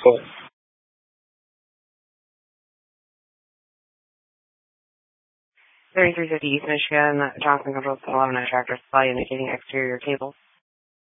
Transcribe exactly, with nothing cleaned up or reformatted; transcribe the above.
Cool. thirty-three fifty East Michigan, Johnson Controls eleven tractor supply indicating exterior cables.